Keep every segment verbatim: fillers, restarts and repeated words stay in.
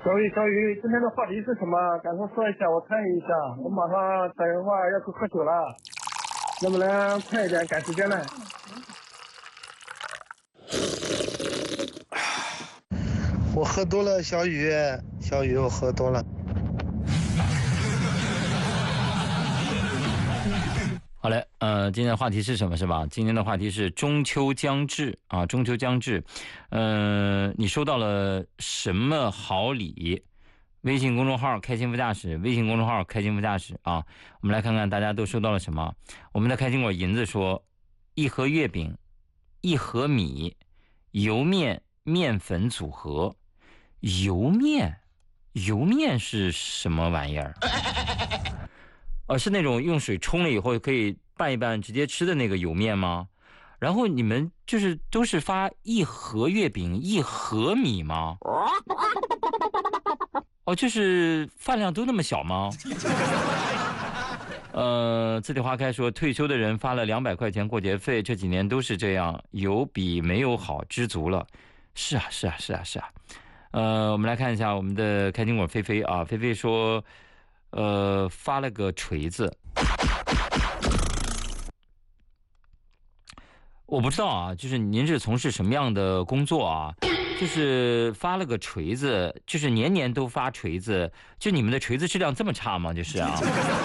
小雨，小雨，今天的话题是什么？赶快说一下，我参与一下。我马上打电话要去喝酒了，能不能快一点，赶时间呢？ 我喝多了，小雨，小雨，我喝多了。 好嘞，呃，今天的话题是什么？是吧？今天的话题是中秋将至啊，中秋将至，呃，你收到了什么好礼？微信公众号开心副驾驶，微信公众号开心副驾驶啊，我们来看看大家都收到了什么。我们的开心果银子说，一盒月饼，一盒米，油面面粉组合。油面，油面是什么玩意儿？呃，是那种用水冲了以后可以拌一拌直接吃的那个油面吗？然后你们就是都是发一盒月饼一盒米吗？哦，就是饭量都那么小吗？呃，字里花开说退休的人发了两百块钱过节费，这几年都是这样，有比没有好，知足了。是啊，是啊，是啊，是啊。呃，我们来看一下我们的开心果菲菲啊，菲菲说，呃，发了个锤子。我不知道啊，就是您是从事什么样的工作啊？就是发了个锤子，就是年年都发锤子，就你们的锤子质量这么差吗？就是啊。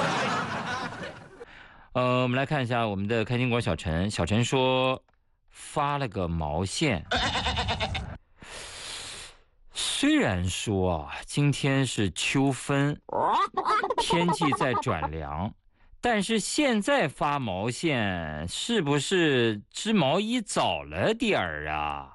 呃，我们来看一下我们的开心果小陈，小陈说发了个毛线。虽然说啊，今天是秋分，天气在转凉，但是现在发毛线是不是织毛衣早了点儿啊？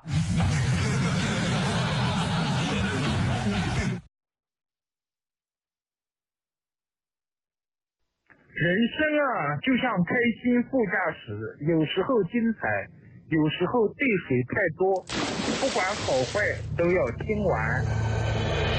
人生啊，就像开心副驾驶，有时候精彩，有时候对水太多，不管好坏都要听完。